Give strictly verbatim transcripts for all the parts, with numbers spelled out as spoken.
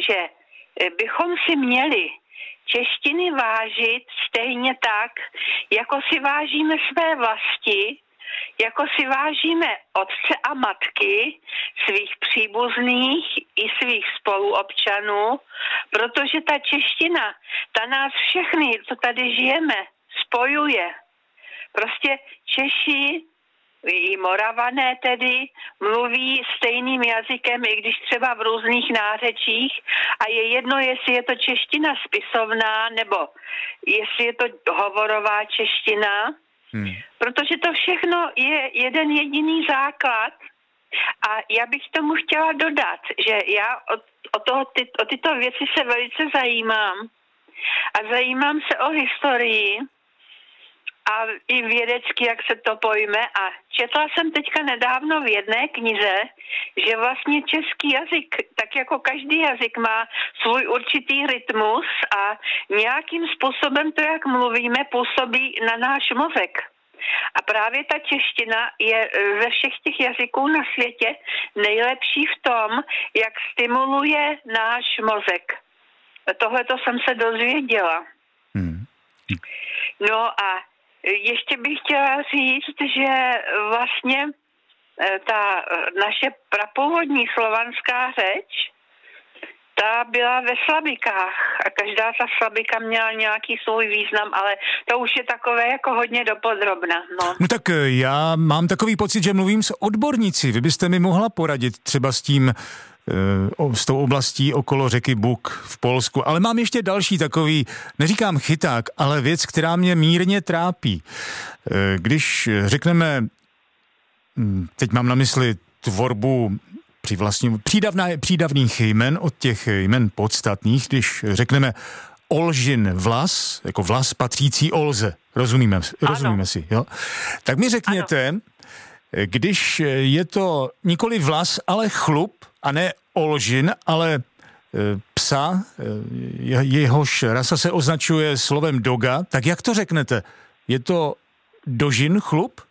že bychom si měli češtiny vážit stejně tak, jako si vážíme své vlasti, jako si vážíme otce a matky, svých příbuzných i svých spoluobčanů, protože ta čeština, ta nás všechny, co tady žijeme, spojuje. Prostě Češi, i Moravané tedy, mluví stejným jazykem, i když třeba v různých nářečích, a je jedno, jestli je to čeština spisovná, nebo jestli je to hovorová čeština, hmm. protože to všechno je jeden jediný základ. A já bych tomu chtěla dodat, že já o, o, toho, ty, o tyto věci se velice zajímám a zajímám se o historii a i vědecky, jak se to pojme. A četla jsem teďka nedávno v jedné knize, že vlastně český jazyk, tak jako každý jazyk, má svůj určitý rytmus a nějakým způsobem to, jak mluvíme, působí na náš mozek. A právě ta čeština je ze všech těch jazyků na světě nejlepší v tom, jak stimuluje náš mozek. Tohle to jsem se dozvěděla. Hmm. No a ještě bych chtěla říct, že vlastně ta naše prapůvodní slovanská řeč, ta byla ve slabikách a každá ta slabika měla nějaký svůj význam, ale to už je takové jako hodně dopodrobna. No. no tak já mám takový pocit, že mluvím s odborníci. Vy byste mi mohla poradit třeba s tím, s tou oblastí okolo řeky Buk v Polsku. Ale mám ještě další takový, neříkám chyták, ale věc, která mě mírně trápí. Když řekneme, teď mám na mysli tvorbu při vlastním, přídavná, přídavných jmen od těch jmen podstatných, když řekneme Olžin vlas, jako vlas patřící Olze, rozumíme, rozumíme si, jo? Tak mi řekněte, ano. Když je to nikoli vlas, ale chlup, a ne Olžin, ale e, psa, e, jehož rasa se označuje slovem doga, tak jak to řeknete? Je to dožin chlup?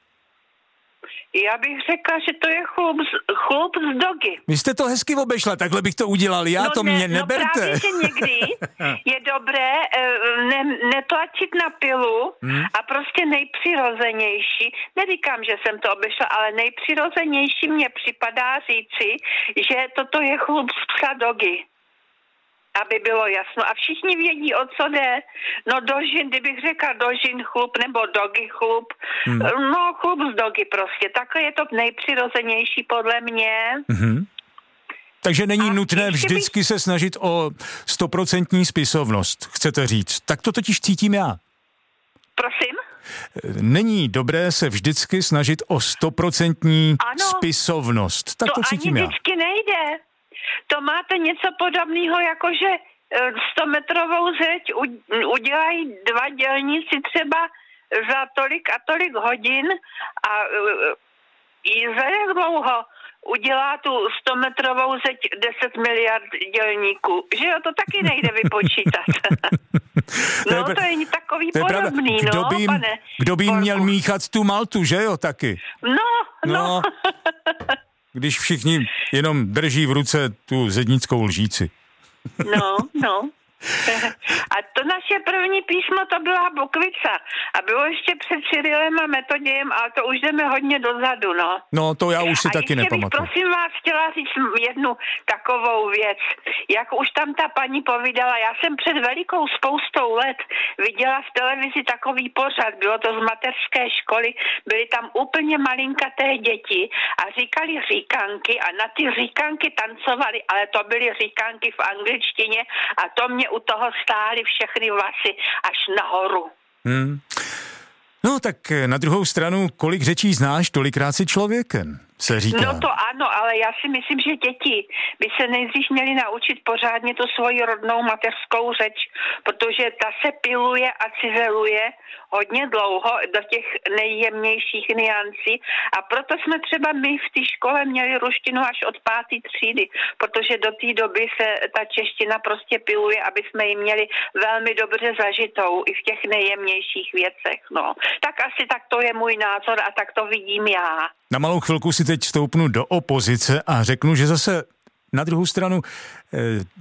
Já bych řekla, že to je chlup z, chlup z dogy. Vy jste to hezky obešla, takhle bych to udělal, já no to ne, mě neberte. No právě, že někdy je dobré ne, netlačit na pilu hmm. a prostě nejpřirozenější, neříkám, že jsem to obešla, ale nejpřirozenější mně připadá říci, že toto je chlup z psa dogy. Aby bylo jasno. A všichni vědí, o co jde. No dožin, kdybych řekla dožin chlup nebo dogy chlup, hmm. no chlup z dogy prostě. Takhle je to nejpřirozenější podle mě. Hmm. Takže není a nutné vždycky bych... se snažit o stoprocentní spisovnost, chcete říct. Tak to totiž cítím já. Prosím? Není dobré se vždycky snažit o stoprocentní spisovnost. Tak to, to cítím já. To ani vždycky nejde. To máte něco podobného, jako že stometrovou zeď udělají dva dělníci třeba za tolik a tolik hodin a i za jak dlouho udělá tu stometrovou zeď deset miliard dělníků. Že jo, to taky nejde vypočítat. No, to je takový to je podobný, kdo no, by jim, pane. Kdo by jim měl míchat tu maltu, že jo, taky? No, no. no. Když všichni jenom drží v ruce tu zednickou lžíci. No, no. A to naše první písmo, to byla bukvica. A bylo ještě před Cyrilem a Metodějem, ale to už jdeme hodně dozadu, no. No, to já už si a taky nepamatuju. Bych, prosím vás, chtěla říct jednu takovou věc. Jak už tam ta paní povídala, já jsem před velikou spoustou let viděla v televizi takový pořad, bylo to z mateřské školy, byly tam úplně malinkaté děti a říkali říkanky a na ty říkanky tancovali, ale to byly říkanky v angličtině a to mě u toho stály všechny vlasy až nahoru. Hmm. No tak na druhou stranu, kolik řečí znáš, tolikrát si člověkem, se říká. No to ano, ale já si myslím, že děti by se nejdřív měly naučit pořádně tu svoji rodnou mateřskou řeč, protože ta se piluje a cizeluje hodně dlouho do těch nejjemnějších niancí a proto jsme třeba my v té škole měli ruštinu až od páté třídy, protože do té doby se ta čeština prostě piluje, aby jsme ji měli velmi dobře zažitou i v těch nejjemnějších věcech, no. Tak asi tak to je můj názor a tak to vidím já. Na malou chvilku si teď vstoupnu do opozice a řeknu, že zase na druhou stranu